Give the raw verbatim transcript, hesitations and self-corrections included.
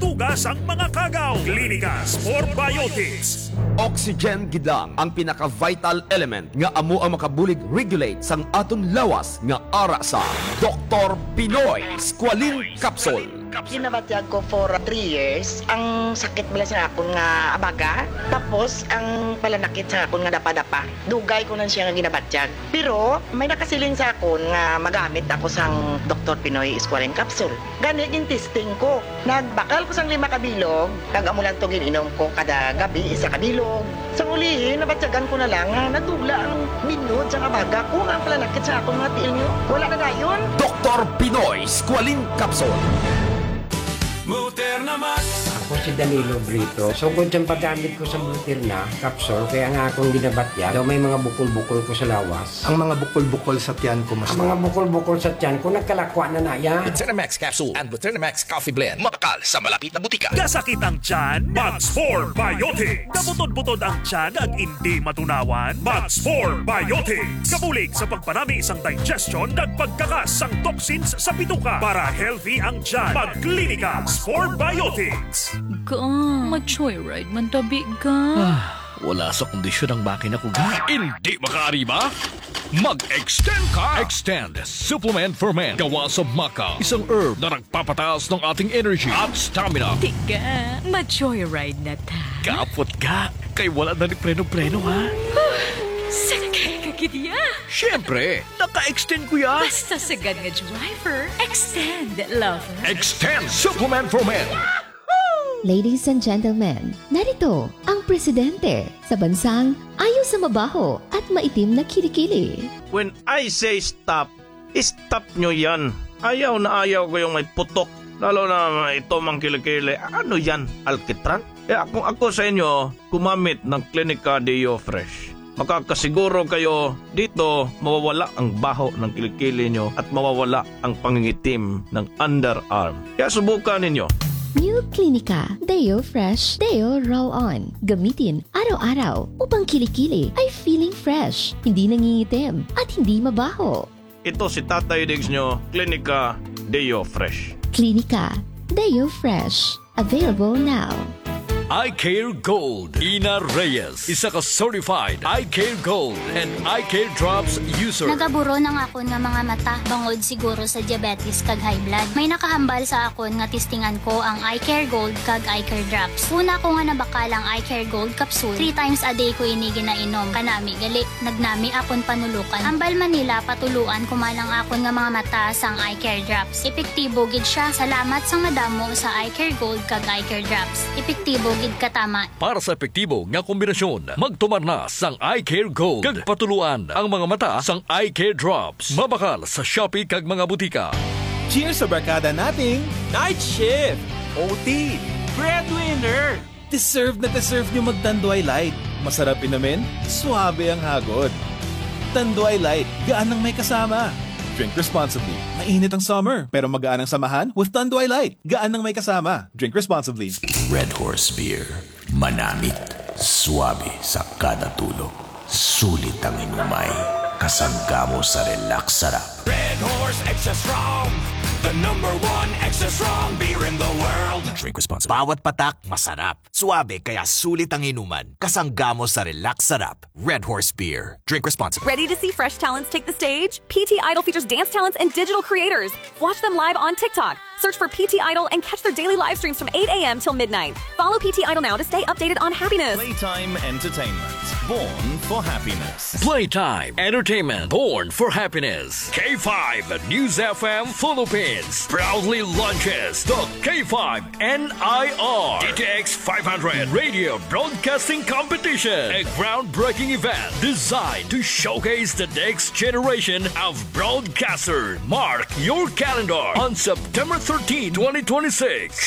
matugas ang mga kagaw. Clinicas for Biotics. Oxygen gidlang ang pinaka-vital element nga amo ang makabulig regulate sang aton lawas nga ara sa Doktor Pinoy Squalene Capsule. Ginabatyag ko for three years. Ang sakit bala sa akon nga abaga. Tapos, ang palanakit sa akon nga dapa-dapa. Dugay ko na siya nga ginabatyag. Pero, may nakasiling sa akon nga magamit ako sang Doktor Pinoy Squalene Capsule. Ganit yung testing ko. Nagbakal ko sang lima kabilog. Kagamulan to gininom ko kada gabi isa kabilog. Sa ulihin, nabatyagan ko na lang nga natugla ang binod sa abaga ko. Ang palanakit sa akon nga tiil nyo. Wala na dayon. Doktor Pinoy Squalene Capsule. Buterna Max. Ako si Danilo Brito. So, kung siyang paggamit ko sa Buterna capsule, kaya nga akong ginabatyan, daw may mga bukol-bukol ko sa lawas. Ang mga bukol-bukol sa tiyan ko mas Ang mga bukol-bukol sa tiyan ko, nagkalakwa na na yan. Buterna Max Capsule and Buterna Max Coffee Blend. Makakal sa malapit na butika. Kasakit ang tiyan, Max four Biotics. Kabutod-butod ang tiyan at hindi matunawan, Max four Biotics. Kabulig sa pagpanami isang digestion at pagkakas ang toxins sa bituka para healthy ang tiyan. Mag-Clinicas for Biotics. Ka, mag-joyride man tabi ka. Ah, wala sa kondisyon ang makina ko. Hindi makaari ba? Mag-extend ka! Extend Supplement for Men. Gawa sa maca. Isang herb na nagpapataas ng ating energy at stamina. Tiga, mag-joyride na ta. Kapot ka. Kay wala na ni preno-preno, ha? Sakay ka kitiya. Siyempre, naka-extend ko yan. Basta sagad nga driver, extend, lover. Extend Supplement for Men. Ladies and gentlemen, narito ang presidente sa bansang ayaw sa mabaho at maitim na kilikili. When I say stop, stop nyo yan. Ayaw na ayaw ko yung may putok. Lalo na ito mang kilikili. Ano yan? Alkitran? Kaya kung ako sa inyo, kumamit ng Clinica Deo Fresh. Makakasiguro kayo dito mawawala ang baho ng kilikili nyo at mawawala ang pangingitim ng underarm. Kaya subukan ninyo. New Clinica Deo Fresh Deo Roll-On. Gamitin araw-araw upang kilikili ay feeling fresh, hindi nangingitim at hindi mabaho. Ito si Tatay Diggs nyo, Clinica Deo Fresh. Clinica Deo Fresh. Available now. Eye Care Gold. Ina Reyes. Isa ka certified Eye Care Gold and Eye Care Drops user. Nagaburo ng akon nga mga mata bangod siguro sa diabetes kag high blood. May nakahambal sa akon nga testingan ko ang Eye Care Gold kag Eye Care Drops. Una ko nga nabakalang Eye Care Gold capsule. Three times a day ko ini ginainom. Kanami gali nagnami akon panulukan. Ambal Manila patuluan kumalang akon nga mga mata sang Eye Care Drops. Epektibo gid siya. Salamat sang madamo sa Eye Care Gold kag Eye Care Drops. Epektibo gid katama. Para sa epektibo nga kombinasyon, magtumar na sang Eye Care Gold. Kag patuluan ang mga mata sang Eye Care Drops. Mabakal sa Shopee kag mga butika. Cheers sa barkada nating Night Shift, O T, Breadwinner. Deserve na deserve nyo mag-Tanduay Light. Masarap inamin, suabe ang hagod. Tanduay Light, gaan ang may kasama. Drink responsibly. Mainit ang summer, pero magaan ang samahan with Tanduay Light. Gaan ang may kasama. Drink responsibly. Red Horse Beer. Manamit. Suabe sa kada tulog. Sulit ang inumay. Kasangga mo sa relax sarap. Red Horse Extra Strong. The number one extra strong beer in the world. Drink responsibly. Bawat patak, masarap. Suabe, kaya sulit ang inuman. Kasangga mo sa relax sarap. Red Horse Beer. Drink responsibly. Ready to see fresh talents take the stage? P T Idol features dance talents and digital creators. Watch them live on TikTok. Search for P T Idol and catch their daily live streams from eight a.m. till midnight. Follow P T Idol now to stay updated on happiness. Playtime Entertainment. Born for happiness. Playtime Entertainment. Born for happiness. K five News F M Philippines proudly launches the K five N I R D T X five hundred Radio Broadcasting Competition, a groundbreaking event designed to showcase the next generation of broadcasters. Mark your calendar on September thirteenth, twenty twenty-six.